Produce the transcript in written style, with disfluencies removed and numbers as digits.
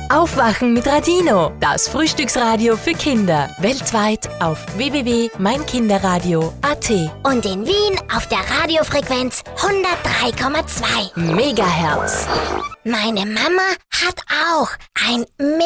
Aufwachen mit Radino, das Frühstücksradio für Kinder. Weltweit auf www.meinkinderradio.at. Und in Wien auf der Radiofrequenz 103,2 Megahertz. Meine Mama hat auch ein